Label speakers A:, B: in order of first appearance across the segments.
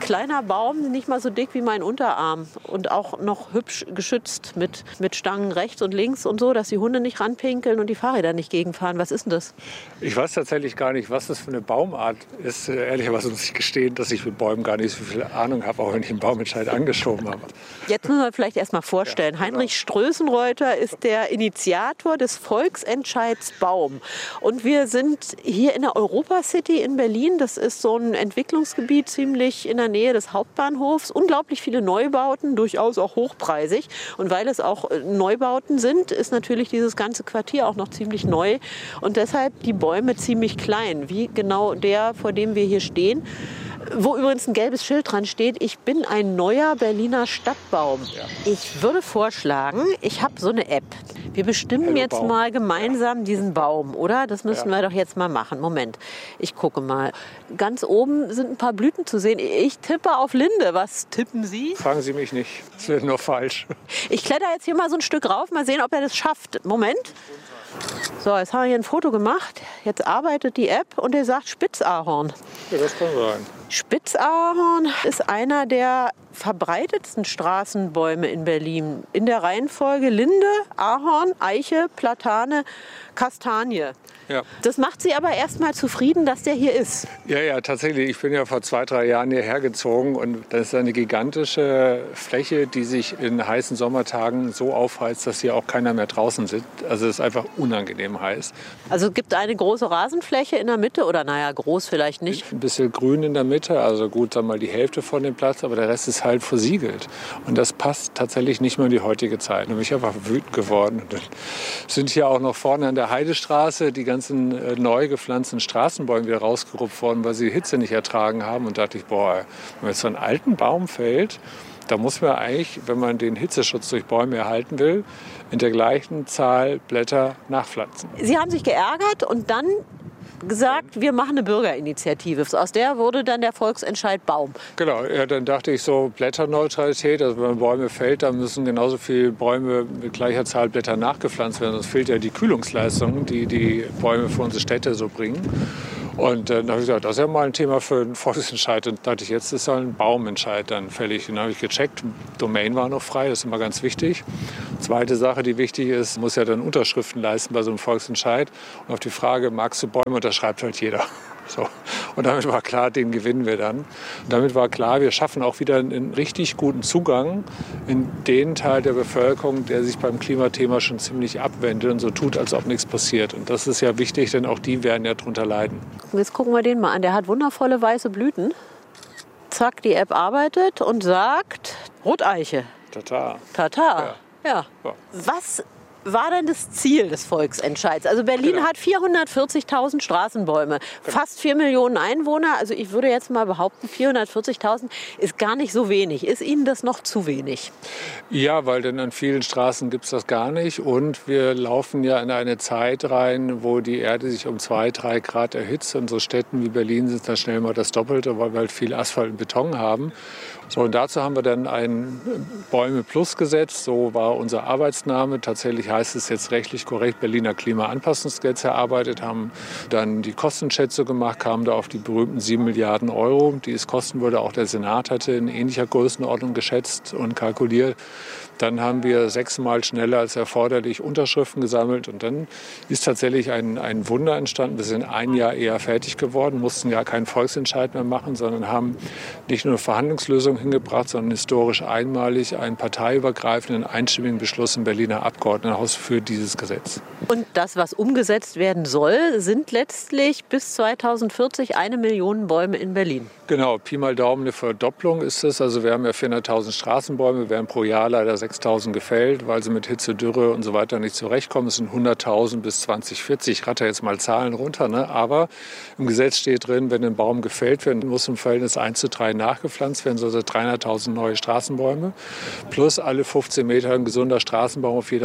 A: kleiner Baum, nicht mal so dick wie mein Unterarm und auch noch hübsch geschützt mit Stangen rechts und links und so, dass die Hunde nicht ranpinkeln und die Fahrräder nicht gegenfahren. Was ist denn das?
B: Ich weiß tatsächlich gar nicht, was das für eine Baumart ist. Ehrlicherweise muss ich gestehen, dass ich mit Bäumen gar nicht so viel Ahnung habe, auch wenn ich einen Baumentscheid angeschoben habe.
A: Jetzt müssen wir vielleicht erst mal vorstellen.
B: Ja, genau.
A: Heinrich Strößenreuter ist der Initiator des Volksentscheids Baum. Und wir sind hier in der Europa City in Berlin. Das ist so ein Entwicklungsgebiet ziemlich in der Nähe des Hauptbahnhofs. Unglaublich viele Neubauten, durchaus auch hochpreisig. Und weil es auch Neubauten sind, ist natürlich dieses ganze Quartier auch noch ziemlich neu. Und deshalb die Bäume ziemlich klein, wie genau der, vor dem wir hier stehen. Wo übrigens ein gelbes Schild dran steht, ich bin ein neuer Berliner Stadtbaum. Ja. Ich würde vorschlagen, ich habe so eine App. Wir bestimmen jetzt Baum. Mal gemeinsam diesen Baum, oder? Das müssen wir doch jetzt mal machen. Moment, ich gucke mal. Ganz oben sind ein paar Blüten zu sehen. Ich tippe auf Linde. Was tippen Sie?
B: Fragen Sie mich nicht. Das wäre nur falsch.
A: Ich kletter jetzt hier mal so ein Stück rauf, mal sehen, ob er das schafft. Moment. So, jetzt haben wir hier ein Foto gemacht. Jetzt arbeitet die App und er sagt Spitzahorn.
B: Ja, das kann sein.
A: Spitzahorn ist einer der verbreitetsten Straßenbäume in Berlin. In der Reihenfolge Linde, Ahorn, Eiche, Platane, Kastanie.
B: Ja.
A: Das macht Sie aber erstmal zufrieden, dass der hier ist.
B: Ja, tatsächlich. Ich bin ja vor 2-3 Jahren hierher gezogen und das ist eine gigantische Fläche, die sich in heißen Sommertagen so aufheizt, dass hier auch keiner mehr draußen sitzt. Also es ist einfach unangenehm heiß.
A: Also es gibt eine große Rasenfläche in der Mitte oder naja, groß vielleicht nicht.
B: Ein bisschen grün in der Mitte, also gut, sagen wir mal die Hälfte von dem Platz, aber der Rest ist halt versiegelt. Und das passt tatsächlich nicht mehr in die heutige Zeit. Da bin ich einfach wütend geworden. Und dann sind hier auch noch vorne an der Heidestraße die ganzen neu gepflanzten Straßenbäume wieder rausgerupft worden, weil sie die Hitze nicht ertragen haben. Und da dachte ich, boah, wenn jetzt so einen alten Baum fällt, da muss man eigentlich, wenn man den Hitzeschutz durch Bäume erhalten will, in der gleichen Zahl Blätter nachpflanzen.
A: Sie haben sich geärgert und dann gesagt, wir machen eine Bürgerinitiative. Aus der wurde dann der Volksentscheid Baum.
B: Genau, ja, dann dachte ich so Blätterneutralität, also wenn man Bäume fällt, dann müssen genauso viele Bäume mit gleicher Zahl Blätter nachgepflanzt werden. Sonst fehlt ja die Kühlungsleistung, die die Bäume für unsere Städte so bringen. Und dann habe ich gesagt, das ist ja mal ein Thema für einen Volksentscheid. Und dachte ich, jetzt ist ein Baumentscheid dann fällig. Und dann habe ich gecheckt, Domain war noch frei, das ist immer ganz wichtig. Zweite Sache, die wichtig ist, muss ja dann Unterschriften leisten bei so einem Volksentscheid. Und auf die Frage, magst du Bäume, unterschreibt halt jeder. So. Und damit war klar, den gewinnen wir dann. Und damit war klar, wir schaffen auch wieder einen richtig guten Zugang in den Teil der Bevölkerung, der sich beim Klimathema schon ziemlich abwendet und so tut, als ob nichts passiert. Und das ist ja wichtig, denn auch die werden ja darunter leiden.
A: Jetzt gucken wir den mal an. Der hat wundervolle weiße Blüten. Zack, die App arbeitet und sagt Roteiche.
B: Tata.
A: Tata. Ja. Was war denn das Ziel des Volksentscheids? Also Berlin hat 440.000 Straßenbäume, fast 4 Millionen Einwohner. Also ich würde jetzt mal behaupten, 440.000 ist gar nicht so wenig. Ist Ihnen das noch zu wenig?
B: Ja, weil denn an vielen Straßen gibt es das gar nicht. Und wir laufen ja in eine Zeit rein, wo die Erde sich um 2-3 Grad erhitzt. In so Städten wie Berlin sind das schnell mal das Doppelte, weil wir halt viel Asphalt und Beton haben. So, und dazu haben wir dann ein Bäume-Plus-Gesetz, so war unser Arbeitsname. Tatsächlich heißt es jetzt rechtlich korrekt Berliner Klimaanpassungsgesetz erarbeitet, haben dann die Kostenschätze gemacht, kamen da auf die berühmten 7 Milliarden Euro, die es kosten würde. Auch der Senat hatte in ähnlicher Größenordnung geschätzt und kalkuliert. Dann haben wir 6-mal schneller als erforderlich Unterschriften gesammelt und dann ist tatsächlich ein Wunder entstanden. Wir sind ein Jahr eher fertig geworden, mussten ja keinen Volksentscheid mehr machen, sondern haben nicht nur eine Verhandlungslösung hingebracht, sondern historisch einmalig einen parteiübergreifenden einstimmigen Beschluss im Berliner Abgeordnetenhaus für dieses Gesetz.
A: Und das, was umgesetzt werden soll, sind letztlich bis 2040 1 Million Bäume in Berlin.
B: Genau, Pi mal Daumen eine Verdopplung ist es. Also wir haben ja 400.000 Straßenbäume, werden pro Jahr leider 6.000 gefällt, weil sie mit Hitze, Dürre und so weiter nicht zurechtkommen. Es sind 100.000 bis 2040. Ich ratter jetzt mal Zahlen runter, ne? Aber im Gesetz steht drin, wenn ein Baum gefällt wird, muss im Verhältnis 1:3 nachgepflanzt werden, also 300.000 neue Straßenbäume. Plus alle 15 Meter ein gesunder Straßenbaum auf jeder Seite sind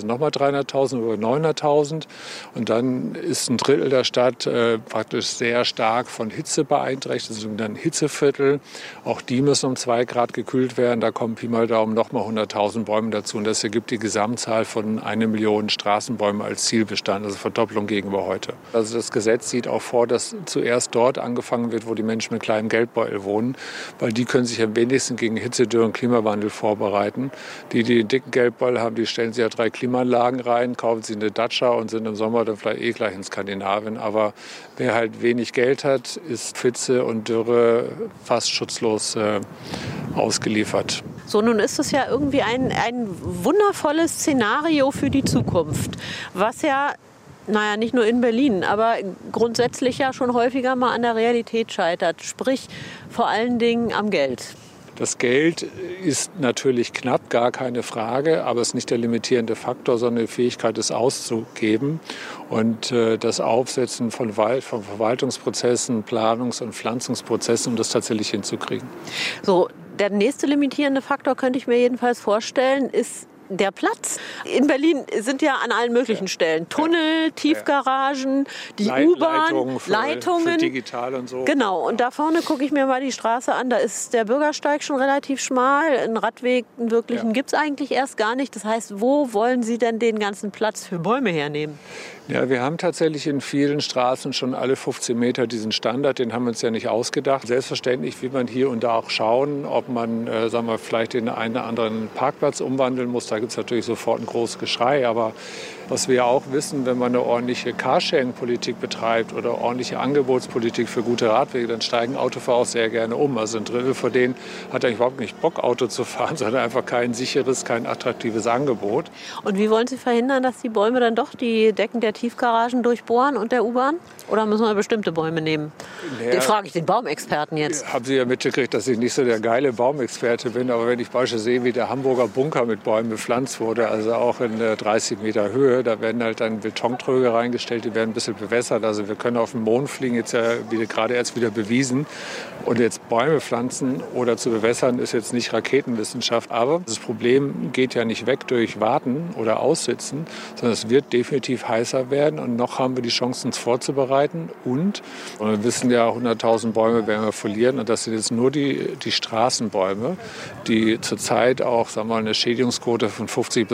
B: sind nochmal 300.000, über 900.000. Und dann ist ein Drittel der Stadt praktisch sehr stark von Hitze beeinträchtigt, das sogenannte Hitzeviertel. Auch die müssen um 2 Grad gekühlt werden. Da kommen Pi mal Daumen nochmal 100.000 Bäume dazu. Und das ergibt die Gesamtzahl von 1 Million Straßenbäume als Zielbestand, also Verdopplung gegenüber heute. Also das Gesetz sieht auch vor, dass zuerst dort angefangen wird, wo die Menschen mit kleinem Geldbeutel wohnen, weil die können sich am wenigsten gegen Hitze, Dürre und Klimawandel vorbereiten. Die einen dicken Geldbeutel haben, die stellen sich ja 3 Klimaanlagen rein, kaufen sich eine Dacia und sind im Sommer dann vielleicht gleich in Skandinavien. Aber wer halt wenig Geld hat, ist Hitze und Dürre fast schutzlos ausgeliefert.
A: So, nun ist es ja irgendwie ein wundervolles Szenario für die Zukunft, was ja nicht nur in Berlin, aber grundsätzlich ja schon häufiger mal an der Realität scheitert, sprich vor allen Dingen am Geld.
B: Das Geld ist natürlich knapp, gar keine Frage, aber es ist nicht der limitierende Faktor, sondern die Fähigkeit, es auszugeben und das Aufsetzen von Verwaltungsprozessen, Planungs- und Pflanzungsprozessen, um das tatsächlich hinzukriegen.
A: So, der nächste limitierende Faktor, könnte ich mir jedenfalls vorstellen, ist der Platz. In Berlin sind ja an allen möglichen Stellen Tunnel, Tiefgaragen, die U-Bahn, Leitungen.
B: Für digital und so.
A: Genau, und da vorne gucke ich mir mal die Straße an, da ist der Bürgersteig schon relativ schmal, einen Radweg, einen wirklichen gibt es eigentlich erst gar nicht. Das heißt, wo wollen Sie denn den ganzen Platz für Bäume hernehmen?
B: Ja, wir haben tatsächlich in vielen Straßen schon alle 15 Meter diesen Standard, den haben wir uns ja nicht ausgedacht. Selbstverständlich will man hier und da auch schauen, ob man vielleicht den einen oder anderen Parkplatz umwandeln muss. Da gibt es natürlich sofort ein großes Geschrei. Aber was wir auch wissen, wenn man eine ordentliche Carsharing-Politik betreibt oder ordentliche Angebotspolitik für gute Radwege, dann steigen Autofahrer auch sehr gerne um. Also ein Drittel von denen hat eigentlich überhaupt nicht Bock, Auto zu fahren, sondern einfach kein sicheres, kein attraktives Angebot.
A: Und wie wollen Sie verhindern, dass die Bäume dann doch die Decken der Tiefgaragen durchbohren und der U-Bahn? Oder müssen wir bestimmte Bäume nehmen? Den frage ich den Baumexperten jetzt.
B: Haben Sie ja mitgekriegt, dass ich nicht so der geile Baumexperte bin. Aber wenn ich beispielsweise sehe, wie der Hamburger Bunker mit Bäumen bepflanzt wurde, also auch in 30 Meter Höhe, da werden halt dann Betontröge reingestellt, die werden ein bisschen bewässert. Also wir können auf den Mond fliegen, jetzt ja gerade erst wieder bewiesen. Und jetzt Bäume pflanzen oder zu bewässern, ist jetzt nicht Raketenwissenschaft. Aber das Problem geht ja nicht weg durch Warten oder Aussitzen, sondern es wird definitiv heißer werden. Und noch haben wir die Chance, uns vorzubereiten. Und wir wissen ja, 100.000 Bäume werden wir verlieren. Und das sind jetzt nur die Straßenbäume, die zurzeit auch eine Schädigungsquote von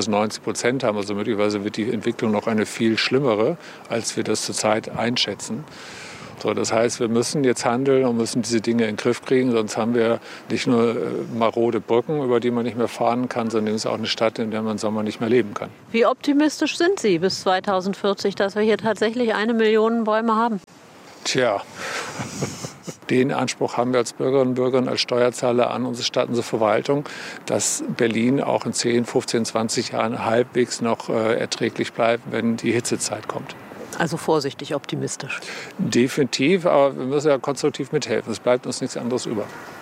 B: 50-90% haben. Also möglicherweise wird die Entwicklung noch eine viel schlimmere, als wir das zurzeit einschätzen. So, das heißt, wir müssen jetzt handeln und müssen diese Dinge in den Griff kriegen, sonst haben wir nicht nur marode Brücken, über die man nicht mehr fahren kann, sondern es ist auch eine Stadt, in der man im Sommer nicht mehr leben kann.
A: Wie optimistisch sind Sie bis 2040, dass wir hier tatsächlich 1 Million Bäume haben?
B: Tja, den Anspruch haben wir als Bürgerinnen und Bürger, als Steuerzahler an unsere Stadt, unsere Verwaltung, dass Berlin auch in 10, 15, 20 Jahren halbwegs noch erträglich bleibt, wenn die Hitzezeit kommt.
A: Also vorsichtig optimistisch.
B: Definitiv, aber wir müssen ja konstruktiv mithelfen. Es bleibt uns nichts anderes über.